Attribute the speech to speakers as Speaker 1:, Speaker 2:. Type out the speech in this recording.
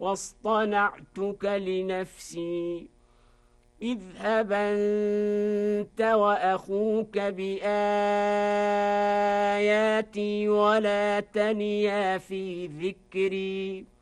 Speaker 1: واصطنعتك لنفسي اذهب أنت وأخوك بآياتي ولا تنيا في ذكري